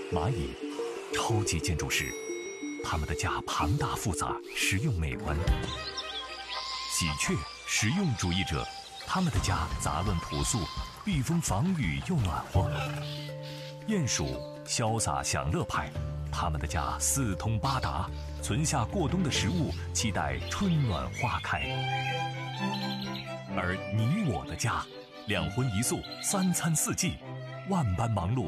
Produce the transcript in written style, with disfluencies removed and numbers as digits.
蚂蚁，超级建筑师，他们的家庞大复杂，实用美观。喜鹊，实用主义者，他们的家杂乱朴素，避风防雨又暖和。鼹鼠，潇洒享乐派，他们的家四通八达，存下过冬的食物，期待春暖花开。而你我的家，2荤1素，3餐4季，万般忙碌